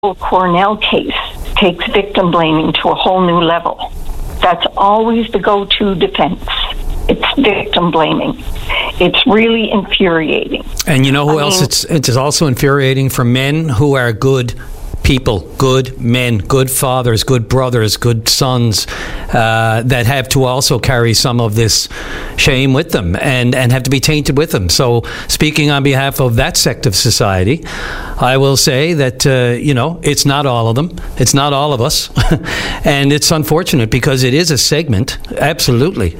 Cornell case takes victim blaming to a whole new level. That's always the go-to defense. It's victim blaming. It's really infuriating. And you know who else it's also infuriating? For men who are good people, good men, good fathers, good brothers, good sons, that have to also carry some of this shame with them and have to be tainted with them. So speaking on behalf of that sect of society, I will say that, it's not all of them. It's not all of us. And it's unfortunate because it is a segment, absolutely.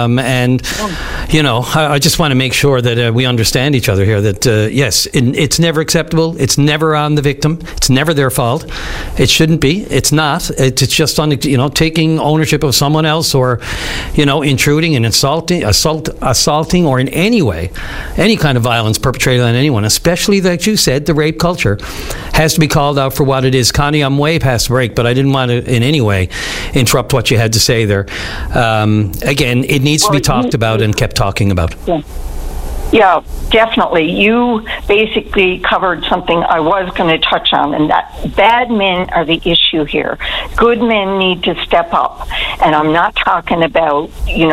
I just want to make sure that we understand each other here, that, yes, it's never acceptable. It's never on the victim. It's never their fault. It shouldn't be. It's not. It's just on, taking ownership of someone else, or, intruding and assaulting, or in any way, any kind of violence perpetrated on anyone, especially, like you said, the rape culture, has to be called out for what it is. Connie, I'm way past break, but I didn't want to in any way interrupt what you had to say there. Again, it needs to be talked about and kept talking about. Yeah, definitely. You basically covered something I was going to touch on, and that bad men are the issue here. Good men need to step up. And I'm not talking about,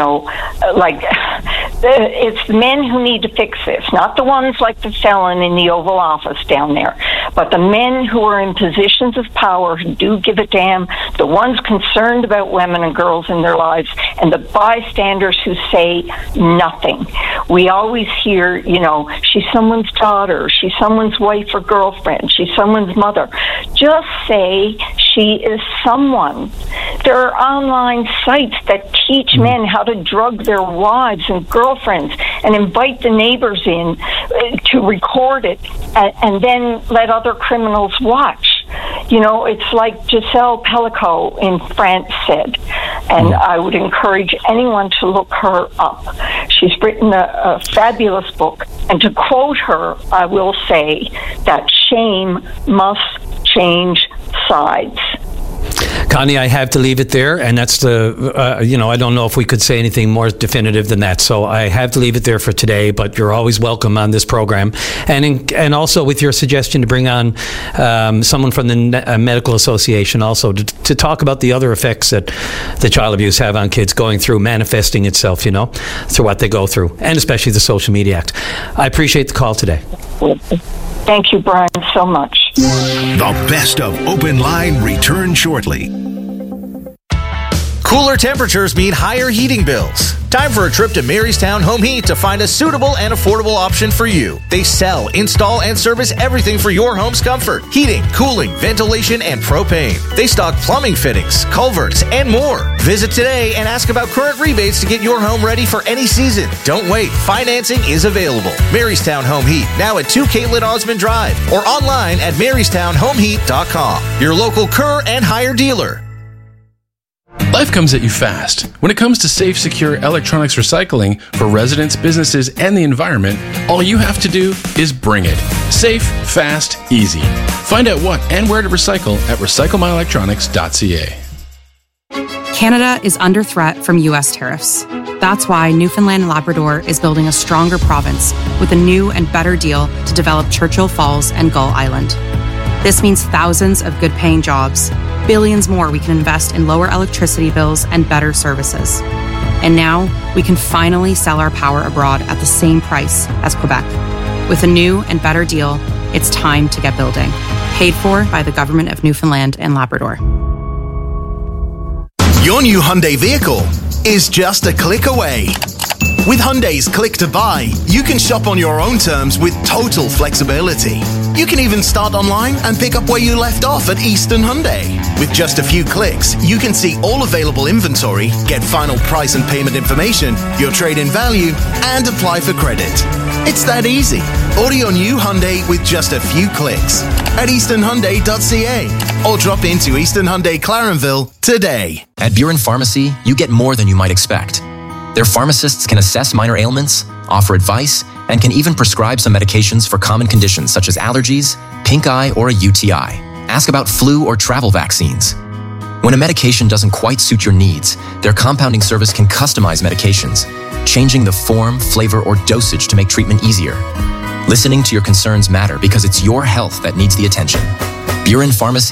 it's the men who need to fix this, not the ones like the felon in the Oval Office down there, but the men who are in positions of power who do give a damn, the ones concerned about women and girls in their lives, and the bystanders who say nothing. We always hear, she's someone's daughter, she's someone's wife or girlfriend, she's someone's mother. Just say she is someone. There are online sites that teach men how to drug their wives and girlfriends and invite the neighbors in to record it and then let other criminals watch. It's like Giselle Pellicot in France said, and I would encourage anyone to look her up. She's written a fabulous book, and to quote her, I will say that shame must change sides. Connie, I have to leave it there, and that's I don't know if we could say anything more definitive than that, so I have to leave it there for today, but you're always welcome on this program. And also with your suggestion to bring on someone from the Medical Association also to talk about the other effects that the child abuse have on kids going through, manifesting itself, through what they go through, and especially the Social Media Act. I appreciate the call today. Thank you, Brian, so much. The best of Open Line returns shortly. Cooler temperatures mean higher heating bills. Time for a trip to Marystown Home Heat to find a suitable and affordable option for you. They sell, install, and service everything for your home's comfort. Heating, cooling, ventilation, and propane. They stock plumbing fittings, culverts, and more. Visit today and ask about current rebates to get your home ready for any season. Don't wait. Financing is available. Marystown Home Heat, now at 2 Caitlin Osmond Drive, or online at MarystownHomeheat.com. Your local Kerr and Hire dealer. Life comes at you fast. When it comes to safe, secure electronics recycling for residents, businesses, and the environment, all you have to do is bring it. Safe, fast, easy. Find out what and where to recycle at recyclemyelectronics.ca. Canada is under threat from U.S. tariffs. That's why Newfoundland and Labrador is building a stronger province with a new and better deal to develop Churchill Falls and Gull Island. This means thousands of good-paying jobs, billions more we can invest in lower electricity bills and better services. And now we can finally sell our power abroad at the same price as Quebec. With a new and better deal, it's time to get building. Paid for by the Government of Newfoundland and Labrador. Your new Hyundai vehicle is just a click away. With Hyundai's Click to Buy, you can shop on your own terms with total flexibility. You can even start online and pick up where you left off at Eastern Hyundai. With just a few clicks, you can see all available inventory, get final price and payment information, your trade-in value, and apply for credit. It's that easy. Order your new Hyundai with just a few clicks at easternhyundai.ca or drop into Eastern Hyundai Clarenville today. At Buren Pharmacy, you get more than you might expect. Their pharmacists can assess minor ailments, offer advice, and can even prescribe some medications for common conditions such as allergies, pink eye, or a UTI. Ask about flu or travel vaccines. When a medication doesn't quite suit your needs, their compounding service can customize medications, changing the form, flavor, or dosage to make treatment easier. Listening to your concerns matter because it's your health that needs the attention. Buren Pharmacy